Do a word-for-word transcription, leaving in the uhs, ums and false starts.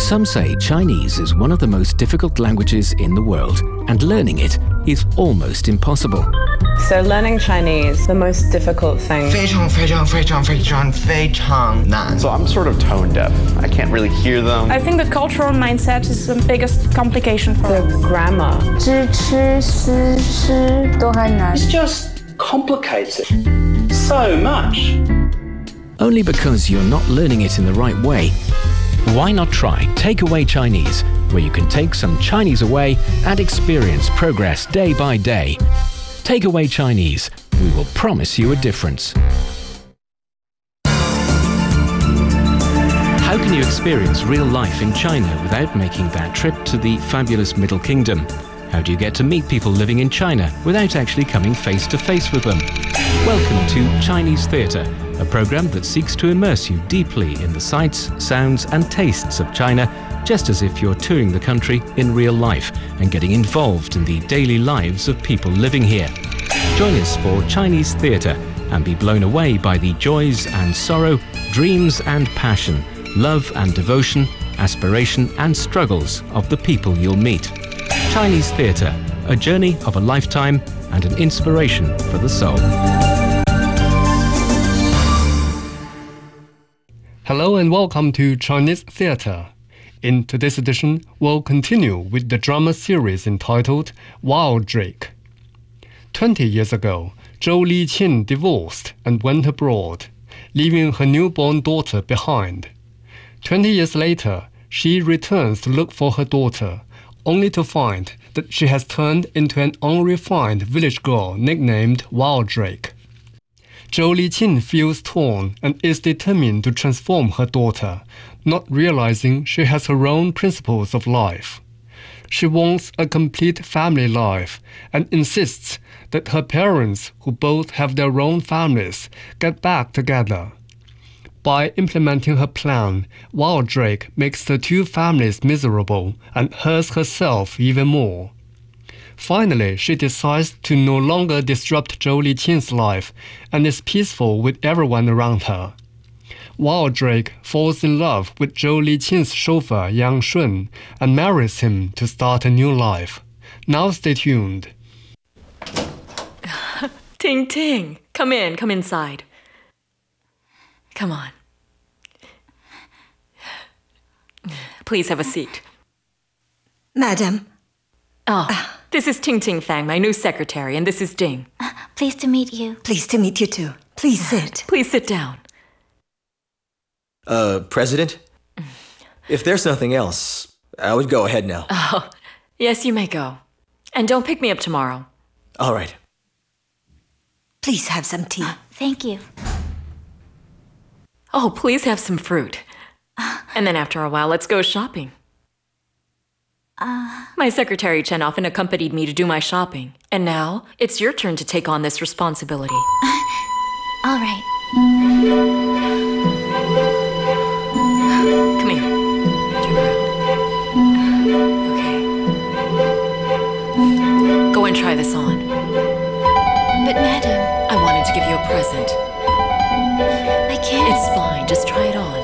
Some say Chinese is one of the most difficult languages in the world, and learning it is almost impossible. So learning Chinese, the most difficult thing. 非常非常非常非常非常难. So I'm sort of tone deaf. I can't really hear them. I think the cultural mindset is the biggest complication for the us. grammar. 知吃思诗都很难. It's just complicated so much. Only because you're not learning it in the right way. Why not try Takeaway Chinese, where you can take some Chinese away and experience progress day by day. Takeaway Chinese. We will promise you a difference. How can you experience real life in China without making that trip to the fabulous Middle Kingdom? How do you get to meet people living in China without actually coming face to face with them? Welcome to Chinese Theatre, a program that seeks to immerse you deeply in the sights, sounds and tastes of China, just as if you're touring the country in real life and getting involved in the daily lives of people living here. Join us for Chinese Theatre and be blown away by the joys and sorrow, dreams and passion, love and devotion, aspiration and struggles of the people you'll meet. Chinese Theatre, a journey of a lifetime and an inspiration for the soul. Hello and welcome to Chinese Theatre. In today's edition, we'll continue with the drama series entitled Wild Drake. Twenty years ago, Zhou Liqin divorced and went abroad, leaving her newborn daughter behind. Twenty years later, she returns to look for her daughter, only to find that she has turned into an unrefined village girl nicknamed Wild Drake. Zhou Liqin feels torn and is determined to transform her daughter, not realizing she has her own principles of life. She wants a complete family life and insists that her parents, who both have their own families, get back together. By implementing her plan, Wild Drake makes the two families miserable and hurts herself even more. Finally, she decides to no longer disrupt Zhou Liqin's life and is peaceful with everyone around her. Wild Drake falls in love with Zhou Liqin's chauffeur Yang Shun and marries him to start a new life. Now stay tuned. Ting Ting, come in, come inside. Come on. Please have a seat. Madam. Oh, this is Ting Ting Fang, my new secretary, and this is Ding. Uh, pleased to meet you. Pleased to meet you too. Please sit. Please sit down. Uh, President? If there's nothing else, I would go ahead now. Oh, yes, you may go. And don't pick me up tomorrow. All right. Please have some tea. Uh, thank you. Oh, please have some fruit. And then after a while, let's go shopping. Uh, my secretary Chen often accompanied me to do my shopping. And now, it's your turn to take on this responsibility. All right. Come here. Turn around. Okay. Go and try this on. But madam... I wanted to give you a present. I can't... It's fine. Just try it on.